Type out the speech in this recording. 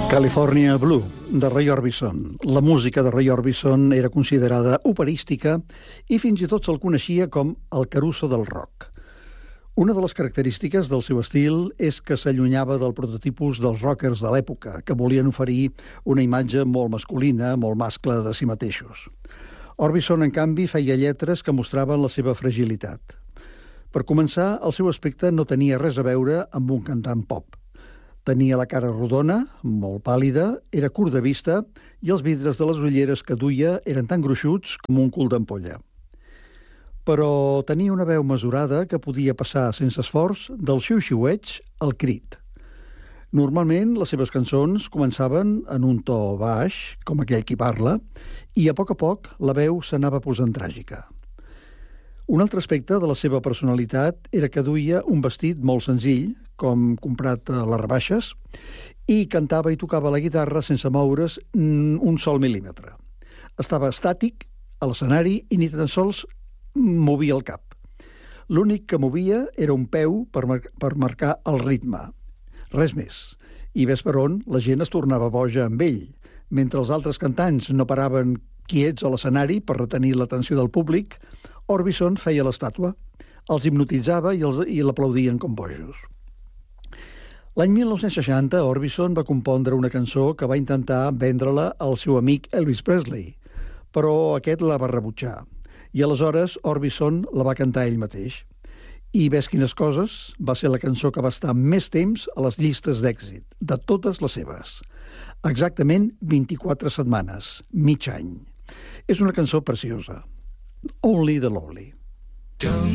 California Blue, de Roy Orbison. La música de Roy Orbison era considerada operística i fins i tot se'l coneixia com el Caruso del rock. Una de les característiques del seu estil és que s'allunyava del prototipus dels rockers de l'època, que volien oferir una imatge molt masculina, molt mascle de si mateixos. Orbison, en canvi, feia lletres que mostraven la seva fragilitat. Per començar, el seu aspecte no tenia res a veure amb un cantant pop. Tenia la cara rodona, molt pàl·lida, era curt de vista i els vidres de les ulleres que duia eren tan gruixuts com un cul d'ampolla. Però tenia una veu mesurada que podia passar sense esforç del xiu-xiueig al crit. Normalment, les seves cançons començaven en un to baix, com aquell qui parla, i a poc la veu s'anava posant tràgica. Un altre aspecte de la seva personalitat era que duia un vestit molt senzill, com comprat a les rebaixes, i cantava i tocava la guitarra sense moure's un sol mil·límetre. Estava estàtic a l'escenari i ni tan sols movia el cap. L'únic que movia era un peu per marcar el ritme. Res més. I ves per on la gent es tornava boja amb ell. Mentre els altres cantants no paraven quiets a l'escenari per retenir l'atenció del públic, Orbison feia l'estàtua, els hipnotitzava i l'aplaudien com bojos. L'any 1960, Orbison va compondre una cançó que va intentar vendre-la al seu amic Elvis Presley, però aquest la va rebutjar. I aleshores Orbison la va cantar ell mateix. I ves quines coses, va ser la cançó que va estar més temps a les llistes d'èxit, de totes les seves. Exactament 24 setmanes, mig any. És una cançó preciosa. Only the Lonely. Don't